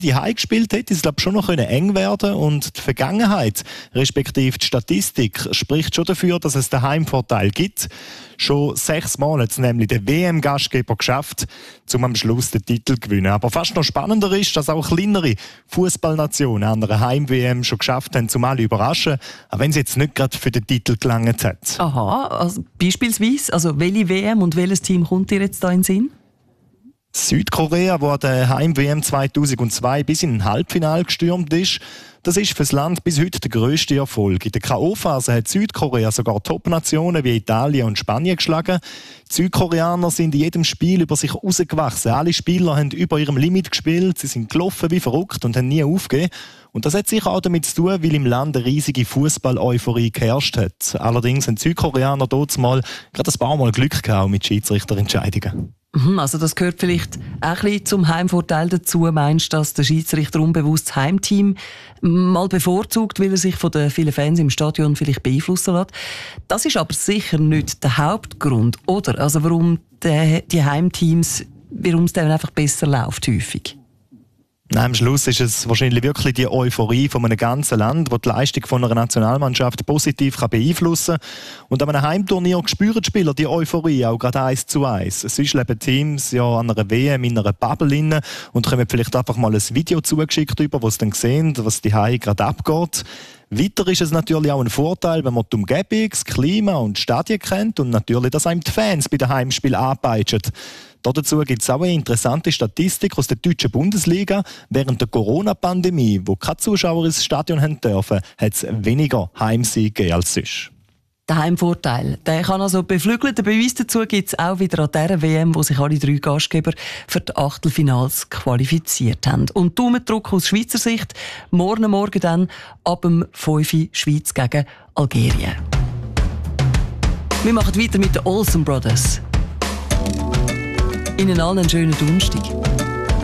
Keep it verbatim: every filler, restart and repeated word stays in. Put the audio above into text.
die Heim gespielt hätte, es glaube schon noch eng werden und die Vergangenheit, respektive die Statistik, spricht schon dafür, dass es den Heimvorteil gibt. Schon sechs Mal hat es nämlich der W M-Gastgeber geschafft, um am Schluss den Titel zu gewinnen. Aber fast noch spannender ist, dass auch kleinere Fußballnationen an einer Heim-W M schon geschafft haben, um alle überraschen, auch wenn es jetzt nicht gerade für den Titel gelangt hat. Aha, also beispielsweise, also welche W M und welches Team kommt dir jetzt da in den Sinn? Südkorea, wo der Heim-W M zweitausendzwei bis in ein Halbfinale gestürmt ist, das ist für das Land bis heute der grösste Erfolg. In der K O-Phase hat Südkorea sogar Top-Nationen wie Italien und Spanien geschlagen. Die Südkoreaner sind in jedem Spiel über sich herausgewachsen. Alle Spieler haben über ihrem Limit gespielt, sie sind gelaufen wie verrückt und haben nie aufgegeben. Und das hat sicher auch damit zu tun, weil im Land eine riesige Fußball-Euphorie geherrscht hat. Allerdings haben die Südkoreaner dort mal gerade ein paar Mal Glück gehabt mit Schiedsrichterentscheidungen. Also das gehört vielleicht auch ein bisschen zum Heimvorteil dazu. Meinst du, dass der Schiedsrichter unbewusst das Heimteam mal bevorzugt, weil er sich von den vielen Fans im Stadion vielleicht beeinflussen lässt? Das ist aber sicher nicht der Hauptgrund, oder? Also warum die, die Heimteams, warum es dann einfach besser läuft häufig? Nein, am Schluss ist es wahrscheinlich wirklich die Euphorie von einem ganzen Land, die die Leistung von einer Nationalmannschaft positiv beeinflussen kann. Und an einem Heimturnier spüren die Spieler die Euphorie auch gerade eins zu eins. Sonst leben Teams ja an einer W M in einer Bubble inne und kommen vielleicht einfach mal ein Video zugeschickt über, wo sie dann sehen, was die Heim gerade abgeht. Weiter ist es natürlich auch ein Vorteil, wenn man die Umgebung, das Klima und die Stadien kennt und natürlich, dass einem die Fans bei den Heimspielen anpeitschen. Dazu gibt es auch eine interessante Statistik aus der deutschen Bundesliga. Während der Corona-Pandemie, wo keine Zuschauer ins Stadion haben dürfen, hat es weniger Heimsiege gegeben als sonst. Der Heimvorteil, der kann also beflügeln. Der Beweis dazu gibt es auch wieder an dieser W M, wo sich alle drei Gastgeber für die Achtelfinals qualifiziert haben. Und Daumendruck aus Schweizer Sicht, morgen Morgen dann ab dem fünf Uhr Schweiz gegen Algerien. Wir machen weiter mit den Olsen Brothers. Ihnen allen einen schönen Donnerstag.